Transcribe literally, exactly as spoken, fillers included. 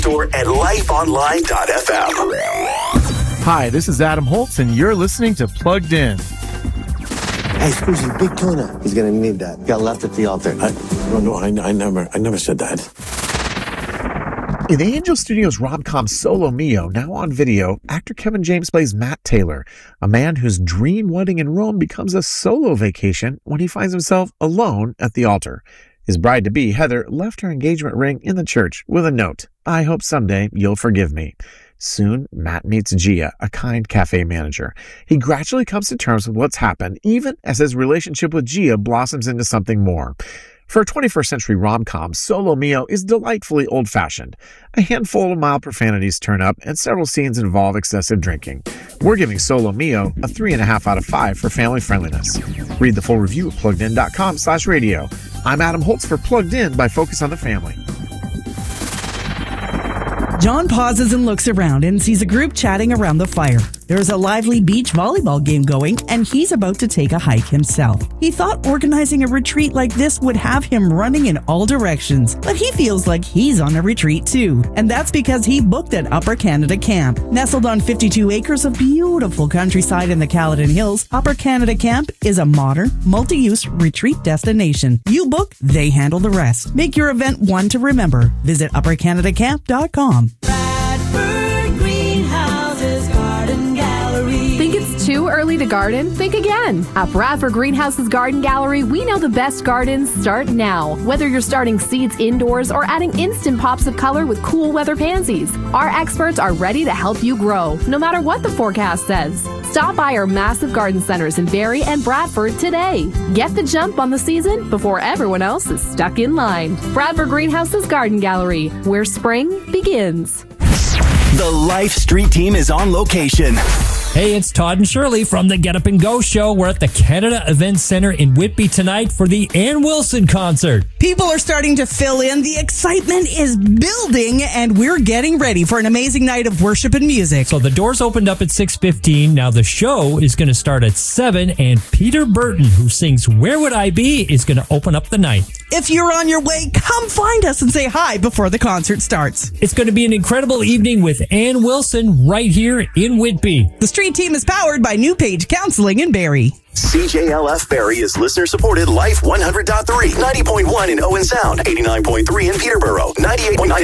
Or at life online dot f m. Hi, this is Adam Holtz, and you're listening to Plugged In. Hey, Scroozy, big tuna. He's gonna need that. Got left at the altar. I, no, no, I, I never, I never said that. In the Angel Studios rom-com Solo Mio, now on video, actor Kevin James plays Matt Taylor, a man whose dream wedding in Rome becomes a solo vacation when he finds himself alone at the altar. His bride-to-be, Heather, left her engagement ring in the church with a note, "I hope someday you'll forgive me." Soon, Matt meets Gia, a kind cafe manager. He gradually comes to terms with what's happened, even as his relationship with Gia blossoms into something more. For a twenty-first century rom-com, Solo Mio is delightfully old-fashioned. A handful of mild profanities turn up, and several scenes involve excessive drinking. We're giving Solo Mio a three point five out of five for family friendliness. Read the full review at pluggedin.com slash radio. I'm Adam Holtz for Plugged In by Focus on the Family. John pauses and looks around and sees a group chatting around the fire. There's a lively beach volleyball game going, and he's about to take a hike himself. He thought organizing a retreat like this would have him running in all directions, but he feels like he's on a retreat too. And that's because he booked at Upper Canada Camp. Nestled on fifty-two acres of beautiful countryside in the Caledon Hills, Upper Canada Camp is a modern, multi-use retreat destination. You book, they handle the rest. Make your event one to remember. Visit upper canada camp dot com. Bradford Greenhouses Garden Gallery. Think it's too early to garden? Think again. At Bradford Greenhouses Garden Gallery, we know the best gardens start now. Whether you're starting seeds indoors or adding instant pops of color with cool weather pansies, our experts are ready to help you grow, no matter what the forecast says. Stop by our massive garden centers in Barrie and Bradford today. Get the jump on the season before everyone else is stuck in line. Bradford Greenhouses Garden Gallery, where spring begins. The Life Street Team is on location. Hey, it's Todd and Shirley from the Get Up and Go Show. We're at the Canada Events Center in Whitby tonight for the Ann Wilson concert. People are starting to fill in. The excitement is building, and we're getting ready for an amazing night of worship and music. So the doors opened up at six fifteen. Now the show is going to start at seven, and Peter Burton, who sings Where Would I Be, is going to open up the night. If you're on your way, come find us and say hi before the concert starts. It's going to be an incredible evening with Ann Wilson right here in Whitby. The Street Team is powered by New Page Counseling in Barrie. C J L F Barrie is listener-supported Life one hundred point three, ninety point one in Owen Sound, eighty-nine point three in Peterborough, ninety-eight point nine